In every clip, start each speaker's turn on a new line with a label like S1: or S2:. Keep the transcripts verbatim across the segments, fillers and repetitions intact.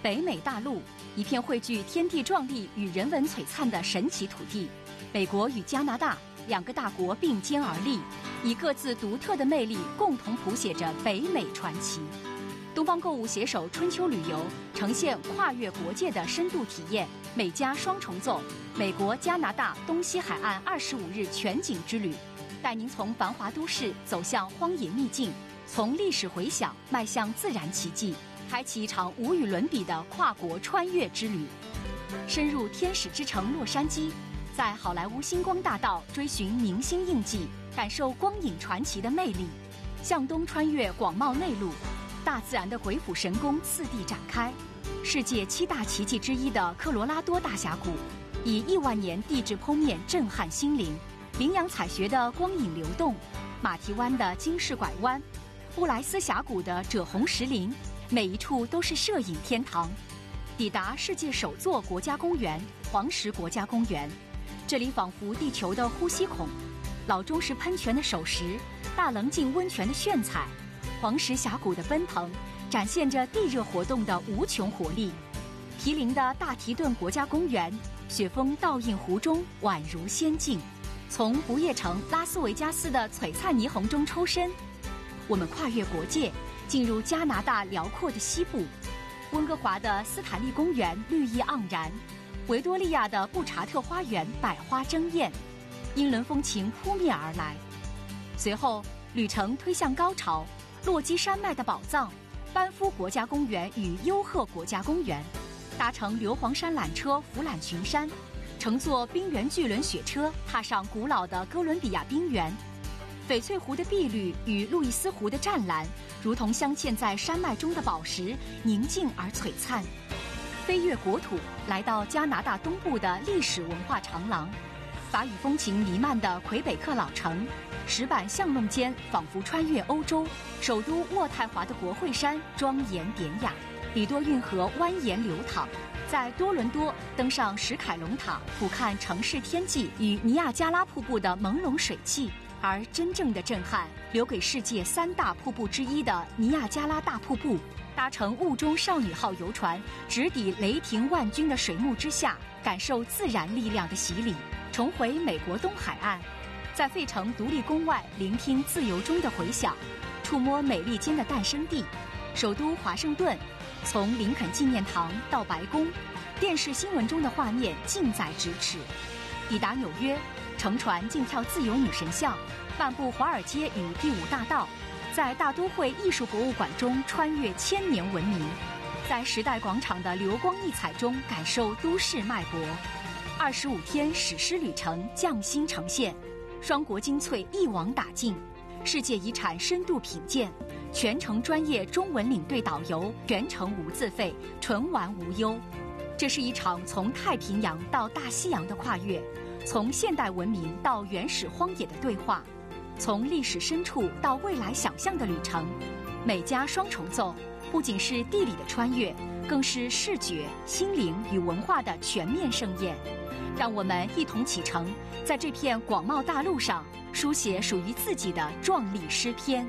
S1: 北美大陆，一片汇聚天地壮丽与人文璀璨的神奇土地。美国与加拿大两个大国并肩而立，以各自独特的魅力共同谱写着北美传奇。东方购物携手春秋旅游，呈现跨越国界的深度体验，美加双重奏，美国加拿大东西海岸二十五日全景之旅，带您从繁华都市走向荒野秘境，从历史回响迈向自然奇迹，开启一场无与伦比的跨国穿越之旅。深入天使之城洛杉矶，在好莱坞星光大道追寻明星印记，感受光影传奇的魅力；向东穿越广袤内陆，大自然的鬼斧神工次第展开。世界七大奇迹之一的科罗拉多大峡谷，以亿万年地质剖面震撼心灵；羚羊采穴的光影流动，马蹄湾的惊世拐弯，布莱斯峡谷的赭红石林，每一处都是摄影天堂。抵达世界首座国家公园黄石国家公园，这里仿佛地球的呼吸孔，老钟石喷泉的守时，大棱镜温泉的炫彩，黄石峡谷的奔腾，展现着地热活动的无穷活力。毗邻的大提顿国家公园，雪峰倒映湖中，宛如仙境。从不夜城拉斯维加斯的璀璨霓虹中抽身，我们跨越国界，进入加拿大辽阔的西部。温哥华的斯坦利公园绿意盎然，维多利亚的布查特花园百花争艳，英伦风情扑面而来。随后旅程推向高潮，落基山脉的宝藏，班夫国家公园与优鹤国家公园，搭乘硫磺山缆车俯览群山，乘坐冰原巨轮雪车踏上古老的哥伦比亚冰原。翡翠湖的碧绿与路易斯湖的湛蓝，如同镶嵌在山脉中的宝石，宁静而璀璨。飞越国土，来到加拿大东部的历史文化长廊，法语风情弥漫的魁北克老城，石板巷弄间仿佛穿越欧洲。首都渥太华的国会山庄严典雅，里多运河蜿蜒流淌。在多伦多登上史凯龙塔，俯瞰城市天际与尼亚加拉瀑布的朦胧水汽。而真正的震撼留给世界三大瀑布之一的尼亚加拉大瀑布。搭乘雾中少女号游船，直抵雷霆万钧的水幕之下，感受自然力量的洗礼，重回美国东海岸。在费城独立宫外聆听自由中的回响，触摸美利坚的诞生地。首都华盛顿，从林肯纪念堂到白宫，电视新闻中的画面近在咫尺。抵达纽约，乘船竞跳自由女神像，漫步华尔街与第五大道，在大都会艺术博物馆中穿越千年文明，在时代广场的流光溢彩中感受都市脉搏。二十五天史诗旅程匠心呈现，双国精粹一网打尽，世界遗产深度品鉴，全程专业中文领队导游，全程无自费，纯玩无忧。这是一场从太平洋到大西洋的跨越，从现代文明到原始荒野的对话，从历史深处到未来想象的旅程。美加双重奏不仅是地理的穿越，更是视觉、心灵与文化的全面盛宴。让我们一同启程，在这片广袤大陆上书写属于自己的壮丽诗篇。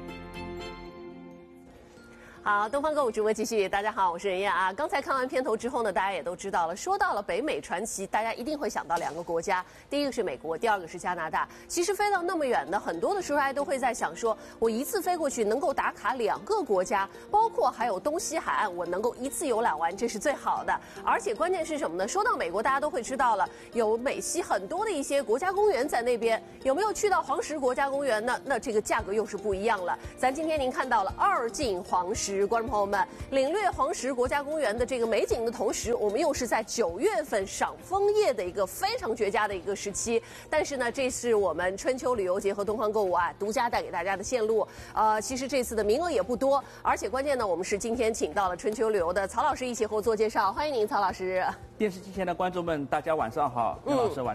S2: 好，东方购物直播继续。大家好，我是任燕啊。刚才看完片头之后呢，大家也都知道了，说到了北美传奇，大家一定会想到两个国家，第一个是美国，第二个是加拿大。其实飞到那么远的，很多的时候大家都会在想说，我一次飞过去能够打卡两个国家，包括还有东西海岸，我能够一次游览完，这是最好的。而且关键是什么呢？说到美国，大家都会知道了，有美西很多的一些国家公园在那边，有没有去到黄石国家公园呢？那这个价格又是不一样了。咱今天您看到了二进黄石。观众朋友们，领略黄石国家公园的这个美景的同时，我们又是在九月份赏枫叶的一个非常绝佳的一个时期。但是呢，这是我们春秋旅游节和东方购物啊独家带给大家的线路。呃，其实这次的名额也不多，而且关键呢，我们是今天请到了春秋旅游的曹老师一起和我做介绍，欢迎您，曹老师。
S3: 电视机前的观众们，大家晚上好，任老师、嗯、晚上好。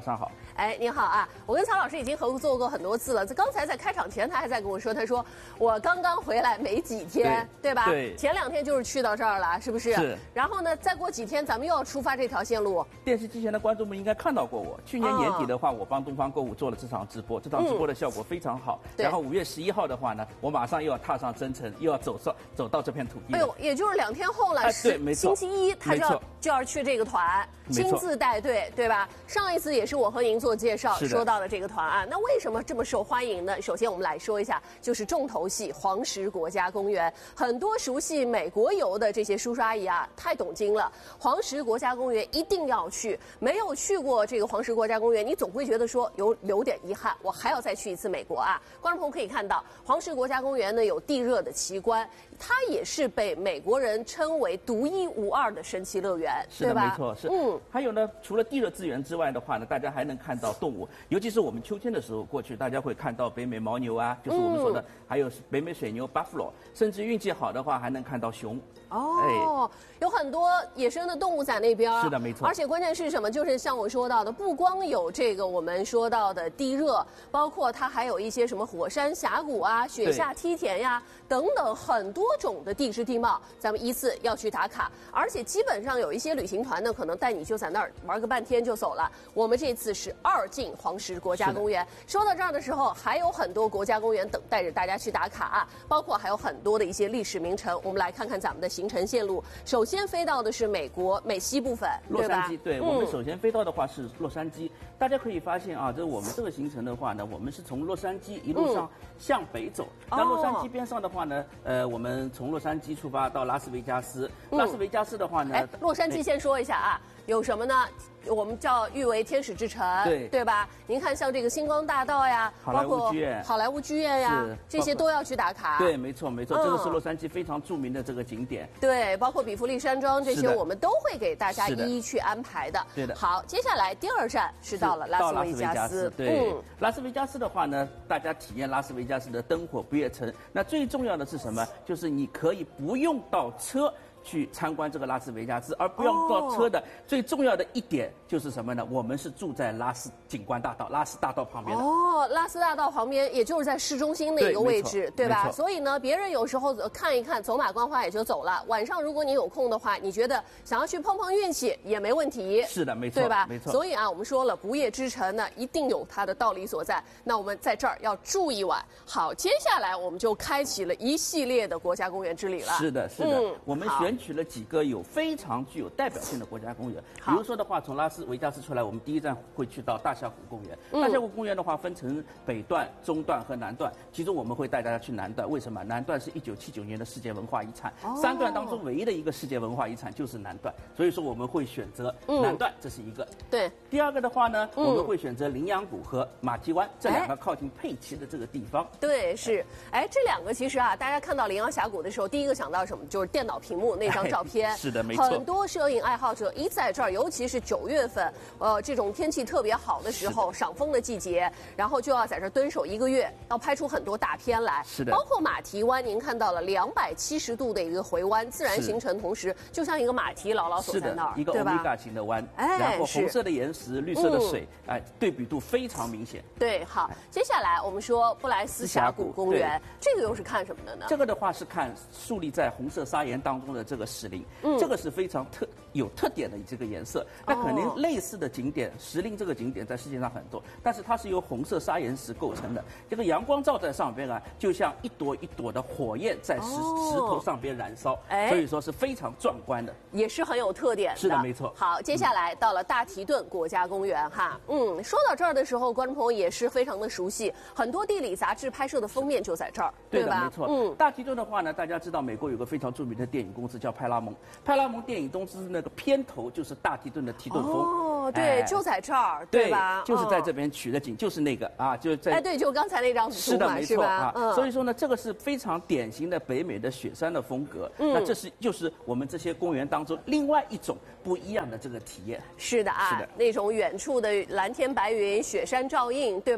S2: 哎，你好啊！我跟曹老师已经合作过很多次了。刚才在开场前，他还在跟我说，他说我刚刚回来没几天， 对, 对吧？
S3: 对。
S2: 前两天就是去到这儿了，是不是？
S3: 是。
S2: 然后呢，再过几天咱们又要出发这条线路。
S3: 电视机前的观众们应该看到过我。去年年底的话，我帮东方购物做了这场直播，这场直播的效果非常好。嗯、然后五月十一号的话呢，我马上又要踏上征程，又要走上走到这片土地。
S2: 哎呦，也就是两天后了，
S3: 啊、对，没错。
S2: 星期一他就要就要去这个团。亲自带队，对吧？上一次也是我和您做介绍说到的这个团啊。那为什么这么受欢迎呢？首先我们来说一下，就是重头戏黄石国家公园。很多熟悉美国游的这些叔叔阿姨啊，太懂经了。黄石国家公园一定要去，没有去过这个黄石国家公园，你总会觉得说有留点遗憾，我还要再去一次美国啊。观众朋友可以看到，黄石国家公园呢有地热的奇观，它也是被美国人称为独一无二的神奇乐园，
S3: 对吧？没错，是。嗯。还有呢，除了地热资源之外的话呢，大家还能看到动物，尤其是我们秋天的时候过去，大家会看到北美牦牛啊，就是我们说的，嗯、还有北美水牛 buffalo， 甚至运气好的话还能看到熊。
S2: 哦，哎、有很多野生的动物在那边。
S3: 是的，没错。
S2: 而且关键是什么？就是像我说到的，不光有这个我们说到的地热，包括它还有一些什么火山峡谷啊、雪下梯田呀等等很多种的地质地貌，咱们依次要去打卡。而且基本上有一些旅行团呢，可能带你就在那儿玩个半天就走了。我们这次是二进黄石国家公园。说到这儿的时候，还有很多国家公园等待着大家去打卡啊，包括还有很多的一些历史名城。我们来看看咱们的行程线路。首先飞到的是美国美西部分，
S3: 洛杉矶。对，我们首先飞到的话是洛杉矶。大家可以发现啊，这我们这个行程的话呢，我们是从洛杉矶一路上向北走。嗯、那洛杉矶边上的话呢，呃，我们从洛杉矶出发到拉斯维加斯。嗯、拉斯维加斯的话呢，
S2: 哎，洛杉矶先说一下啊。有什么呢？我们叫誉为天使之城，
S3: 对
S2: 对吧？您看，像这个星光大道呀，
S3: 包括
S2: 好莱坞剧院呀，这些都要去打卡。
S3: 对，没错没错，嗯、这个是洛杉矶非常著名的这个景点。
S2: 对，包括比弗利山庄这些，我们都会给大家一一去安排的。
S3: 对的。
S2: 好，接下来第二站是到了拉斯维加斯。
S3: 对，嗯、拉斯维加斯的话呢，大家体验拉斯维加斯的灯火不夜城。那最重要的是什么？就是你可以不用到车。去参观这个拉斯维加斯，而不用坐车的、哦、最重要的一点就是什么呢？我们是住在拉斯景观大道、拉斯大道旁边的。
S2: 哦，拉斯大道旁边，也就是在市中心那个位置， 对, 对吧？所以呢，别人有时候看一看，走马观花也就走了。晚上如果你有空的话，你觉得想要去碰碰运气也没问题。
S3: 是的，没错，
S2: 对吧？
S3: 没错。
S2: 所以啊，我们说了，不夜之城呢，一定有它的道理所在。那我们在这儿要住一晚。好，接下来我们就开启了一系列的国家公园之旅了。
S3: 是的，是的。嗯、我们选取了几个有非常具有代表性的国家公园，比如说的话，从拉斯维加斯出来，我们第一站会去到大峡谷公园。嗯、大峡谷公园的话，分成北段、中段和南段，其中我们会带大家去南段。为什么？南段是一九七九年的世界文化遗产，哦、三段当中唯一的一个世界文化遗产就是南段，所以说我们会选择南段，嗯、这是一个。
S2: 对。
S3: 第二个的话呢，嗯、我们会选择羚羊谷和马蹄湾这两个靠近佩奇的这个地方。
S2: 对，是。哎，这两个其实啊，大家看到羚羊峡谷的时候，第一个想到什么？就是电脑屏幕那张照片。
S3: 哎、是的，没错。
S2: 很多摄影爱好者一在这儿，尤其是九月份，呃，这种天气特别好的时候，赏枫的季节，然后就要在这儿蹲守一个月，要拍出很多大片来。
S3: 是的。
S2: 包括马蹄湾，您看到了两百七十度的一个回弯，自然形成，同时就像一个马蹄牢牢锁在那儿，
S3: 一个欧米伽型的弯，
S2: 哎，
S3: 然后红色的岩石，绿色的水，哎、嗯，对比度非常明显。
S2: 对，好，接下来我们说布莱斯峡谷公园，这个又是看什么的呢？
S3: 这个的话是看树立在红色砂岩当中的这个石林，嗯，这个是非常特有特点的这个颜色。那可能类似的景点，石林这个景点在世界上很多，但是它是由红色砂岩石构成的。这个阳光照在上边啊，就像一朵一朵的火焰在石、哦、石头上边燃烧，所以说是非常壮观的，
S2: 也是很有特点的。
S3: 是的，没错。
S2: 好，接下来到了大提顿国家公园哈，嗯，说到这儿的时候，观众朋友也是非常的熟悉，很多地理杂志拍摄的封面就在这儿，
S3: 对的，
S2: 吧？
S3: 没错。嗯，大提顿的话呢，大家知道美国有个非常著名的电影公司叫派拉蒙，派拉蒙电影公司那个片头就是大提顿的提顿峰。
S2: 哦，对，哎、就在这儿，对吧？
S3: 对，就是在这边取的景，就是那个啊，就在。
S2: 哎，对，就刚才那张图
S3: 是的，没错啊。
S2: 嗯、
S3: 所以说呢，这个是非常典型的北美的雪山的风格。嗯，那这是就是我们这些公园当中另外一种不一样的这个体验。
S2: 是的啊，是的，那种远处的蓝天白云、雪山照映，对吧？